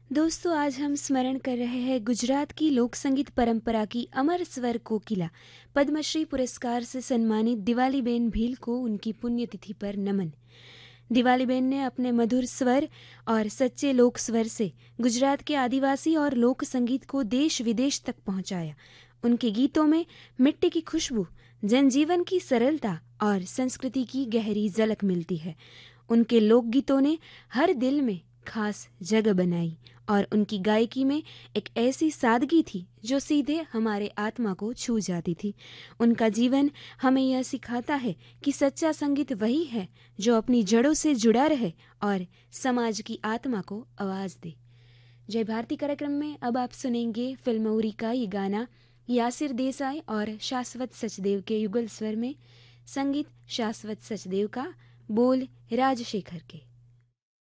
दोस्तों, आज हम स्मरण कर रहे हैं गुजरात की लोक संगीत परंपरा की अमर स्वर कोकिला, पद्मश्री पुरस्कार से सम्मानित दिवालीबेन भील को उनकी पुण्यतिथि पर नमन। दिवालीबेन ने अपने मधुर स्वर और सच्चे लोक स्वर से गुजरात के आदिवासी और लोक संगीत को देश विदेश तक पहुंचाया। उनके गीतों में मिट्टी की खुशबू, जनजीवन की सरलता और संस्कृति की गहरी झलक मिलती है। उनके लोकगीतों ने हर दिल में खास जगह बनाई और उनकी गायकी में एक ऐसी सादगी थी जो सीधे हमारे आत्मा को छू जाती थी। उनका जीवन हमें यह सिखाता है कि सच्चा संगीत वही है जो अपनी जड़ों से जुड़ा रहे और समाज की आत्मा को आवाज दे। जय भारती कार्यक्रम में अब आप सुनेंगे फिल्म उरी का ये गाना यासिर देसाई और शाश्वत सचदेव के युगल स्वर में। संगीत शाश्वत सचदेव का, बोल राजशेखर के।